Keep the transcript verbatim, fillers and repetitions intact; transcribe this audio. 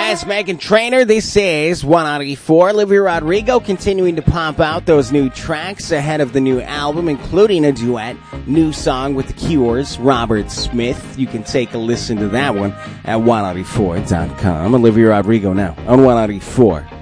It's Meghan Trainor. This is one ninety-four. Olivia Rodrigo continuing to pump out those new tracks ahead of the new album, including a duet, new song with The Cure's Robert Smith. You can take a listen to that one at one ninety-four dot com. Olivia Rodrigo now on one ninety-four.